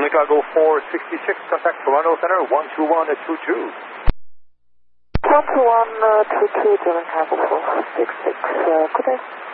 German Cargo 466, contact Toronto Center 12122. 12122, German Cargo 466, good day.